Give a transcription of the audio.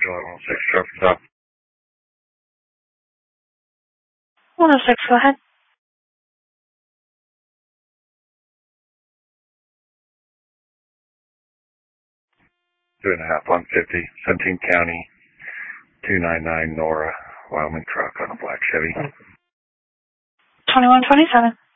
July 106, traffic stop. 106, go ahead. 2.5, 150, 17 County, 299 Nora, Wyoming truck on a black Chevy. 2127.